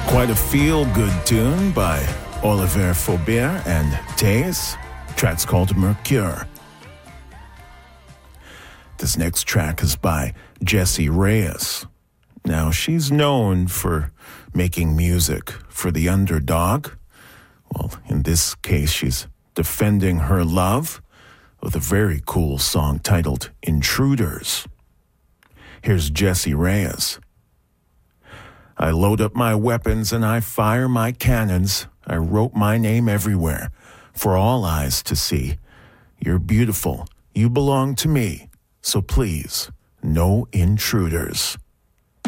Quite a feel-good tune by Olivier Faubert and Thaïs. Track's called Mercure. This next track is by Jessie Reyez. Now, she's known for making music for the underdog. Well, in this case, she's defending her love with a very cool song titled Intruders. Here's Jessie Reyez. I load up my weapons and I fire my cannons. I wrote my name everywhere for all eyes to see. You're beautiful. You belong to me. So please, no intruders.